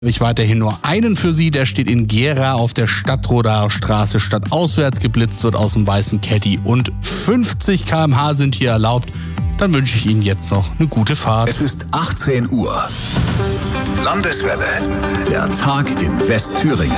Ich weiterhin nur einen für Sie, der steht in Gera auf der Stadtroder Straße stadtauswärts. Geblitzt wird aus dem weißen Caddy und 50 km/h sind hier erlaubt. Dann wünsche ich Ihnen jetzt noch eine gute Fahrt. Es ist 18 Uhr. Landeswelle. Der Tag in Westthüringen.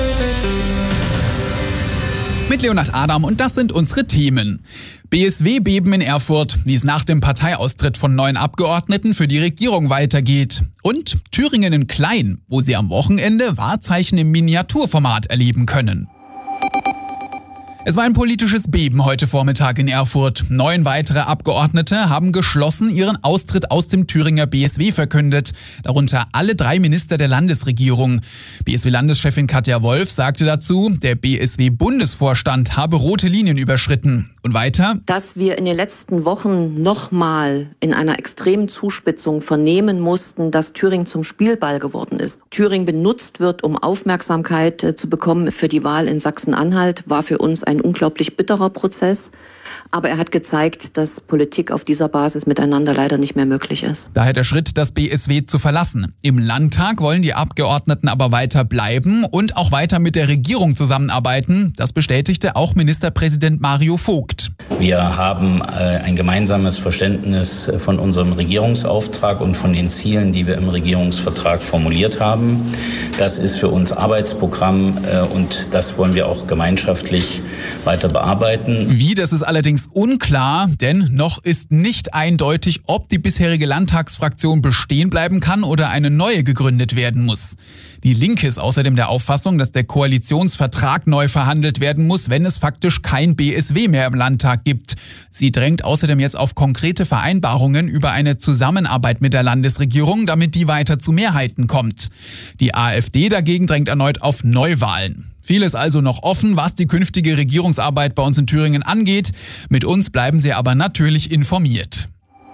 Mit Leonhard Adam und das sind unsere Themen. BSW-Beben in Erfurt, wie es nach dem Parteiaustritt von 9 Abgeordneten für die Regierung weitergeht. Und Thüringen in klein, wo Sie am Wochenende Wahrzeichen im Miniaturformat erleben können. Es war ein politisches Beben heute Vormittag in Erfurt. 9 weitere Abgeordnete haben geschlossen ihren Austritt aus dem Thüringer BSW verkündet. Darunter alle 3 Minister der Landesregierung. BSW-Landeschefin Katja Wolf sagte dazu, der BSW-Bundesvorstand habe rote Linien überschritten. Und weiter: Dass wir in den letzten Wochen nochmal in einer extremen Zuspitzung vernehmen mussten, dass Thüringen zum Spielball geworden ist. Thüringen benutzt wird, um Aufmerksamkeit zu bekommen für die Wahl in Sachsen-Anhalt, war für uns ein unglaublich bitterer Prozess. Aber er hat gezeigt, dass Politik auf dieser Basis miteinander leider nicht mehr möglich ist. Daher der Schritt, das BSW zu verlassen. Im Landtag wollen die Abgeordneten aber weiter bleiben und auch weiter mit der Regierung zusammenarbeiten. Das bestätigte auch Ministerpräsident Mario Vogt. Wir haben ein gemeinsames Verständnis von unserem Regierungsauftrag und von den Zielen, die wir im Regierungsvertrag formuliert haben. Das ist für uns Arbeitsprogramm und das wollen wir auch gemeinschaftlich weiter bearbeiten. Wie, das ist allerdings unklar, denn noch ist nicht eindeutig, ob die bisherige Landtagsfraktion bestehen bleiben kann oder eine neue gegründet werden muss. Die Linke ist außerdem der Auffassung, dass der Koalitionsvertrag neu verhandelt werden muss, wenn es faktisch kein BSW mehr im Landtag gibt. Sie drängt außerdem jetzt auf konkrete Vereinbarungen über eine Zusammenarbeit mit der Landesregierung, damit die weiter zu Mehrheiten kommt. Die AfD dagegen drängt erneut auf Neuwahlen. Vieles also noch offen, was die künftige Regierungsarbeit bei uns in Thüringen angeht. Mit uns bleiben Sie aber natürlich informiert.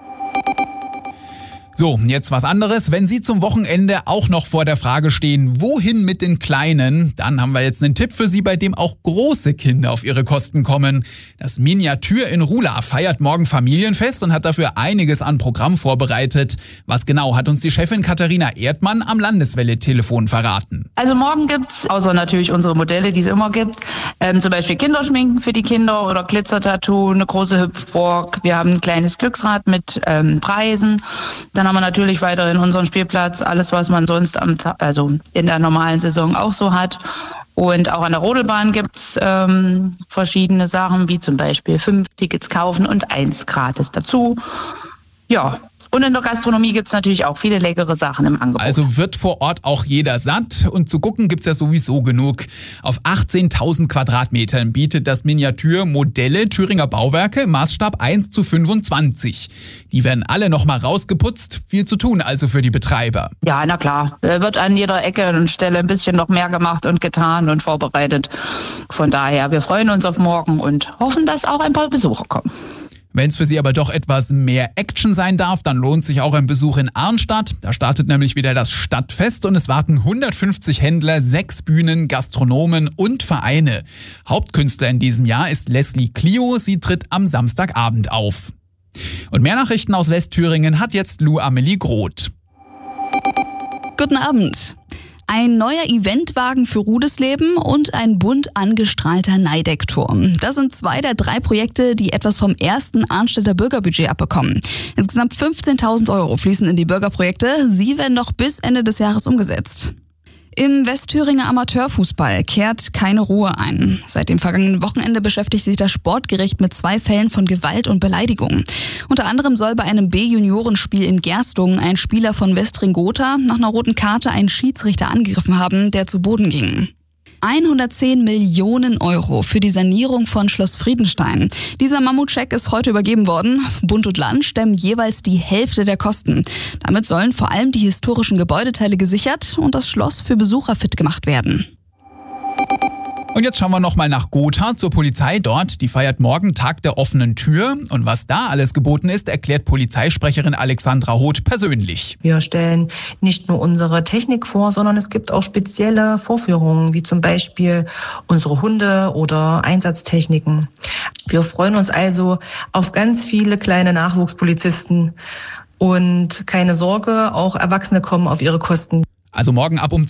So, jetzt was anderes. Wenn Sie zum Wochenende auch noch vor der Frage stehen, wohin mit den Kleinen, dann haben wir jetzt einen Tipp für Sie, bei dem auch große Kinder auf ihre Kosten kommen. Das Miniatür in Rula feiert morgen Familienfest und hat dafür einiges an Programm vorbereitet. Was genau, hat uns die Chefin Katharina Erdmann am Landeswelle-Telefon verraten. Also morgen gibt's, außer natürlich unsere Modelle, die es immer gibt, zum Beispiel Kinderschminken für die Kinder oder Glitzertattoo, eine große Hüpfburg. Wir haben ein kleines Glücksrad mit Preisen. Dann haben wir natürlich weiterhin unseren Spielplatz, alles was man sonst in der normalen Saison auch so hat. Und auch an der Rodelbahn gibt's verschiedene Sachen, wie zum Beispiel 5 Tickets kaufen und 1 gratis dazu. Ja. Und in der Gastronomie gibt's natürlich auch viele leckere Sachen im Angebot. Also wird vor Ort auch jeder satt und zu gucken gibt's ja sowieso genug. Auf 18.000 Quadratmetern bietet das Miniatur Modelle Thüringer Bauwerke im Maßstab 1:25. Die werden alle nochmal rausgeputzt. Viel zu tun also für die Betreiber. Ja, na klar. Wird an jeder Ecke und Stelle ein bisschen noch mehr gemacht und getan und vorbereitet. Von daher, wir freuen uns auf morgen und hoffen, dass auch ein paar Besucher kommen. Wenn es für Sie aber doch etwas mehr Action sein darf, dann lohnt sich auch ein Besuch in Arnstadt. Da startet nämlich wieder das Stadtfest und es warten 150 Händler, 6 Bühnen, Gastronomen und Vereine. Hauptkünstler in diesem Jahr ist Leslie Clio. Sie tritt am Samstagabend auf. Und mehr Nachrichten aus Westthüringen hat jetzt Lou Amelie Groth. Guten Abend. Ein neuer Eventwagen für Rudesleben und ein bunt angestrahlter Neideckturm. Das sind 2 der 3 Projekte, die etwas vom ersten Arnstädter Bürgerbudget abbekommen. Insgesamt 15.000 € fließen in die Bürgerprojekte. Sie werden noch bis Ende des Jahres umgesetzt. Im Westthüringer Amateurfußball kehrt keine Ruhe ein. Seit dem vergangenen Wochenende beschäftigt sich das Sportgericht mit 2 Fällen von Gewalt und Beleidigung. Unter anderem soll bei einem B-Juniorenspiel in Gerstungen ein Spieler von Westring-Gotha nach einer roten Karte einen Schiedsrichter angegriffen haben, der zu Boden ging. 110 Millionen € für die Sanierung von Schloss Friedenstein. Dieser Mammutscheck ist heute übergeben worden. Bund und Land stemmen jeweils die Hälfte der Kosten. Damit sollen vor allem die historischen Gebäudeteile gesichert und das Schloss für Besucher fit gemacht werden. Und jetzt schauen wir nochmal nach Gotha zur Polizei dort. Die feiert morgen Tag der offenen Tür. Und was da alles geboten ist, erklärt Polizeisprecherin Alexandra Hoth persönlich. Wir stellen nicht nur unsere Technik vor, sondern es gibt auch spezielle Vorführungen, wie zum Beispiel unsere Hunde oder Einsatztechniken. Wir freuen uns also auf ganz viele kleine Nachwuchspolizisten. Und keine Sorge, auch Erwachsene kommen auf ihre Kosten. Also morgen ab um